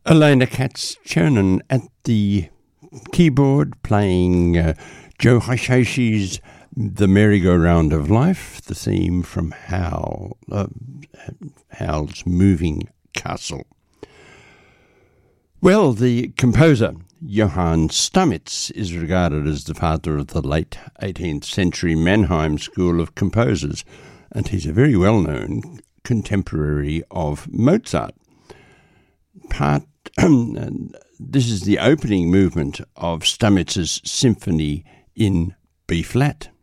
Elena Katz-Chernin at the keyboard playing Joe Hishoshi's The Merry-Go-Round of Life, the theme from Howl's Moving Castle. Well, the composer Johann Stamitz is regarded as the father of the late 18th century Mannheim school of composers, and he's a very well-known contemporary of Mozart. This is the opening movement of Stamitz's Symphony in B-flat.